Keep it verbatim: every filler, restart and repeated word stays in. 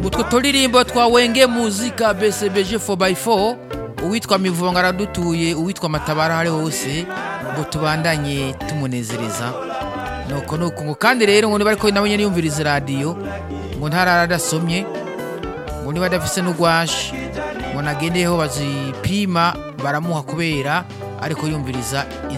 utwo turirimbo twa wenge muzika B C B G four by four uwitwa Mivunga aradutuye uwitwa Matabara hari hose ngo tubandanye tumunezereza nuko nuko ngo kandi rero ngo niba ariko nabo nyene yumviriza radio ngo ntararasomye ngo niba dafise n'ugwashi ngo nagendeyeho bazipima baramuha kubera ariko yumviriza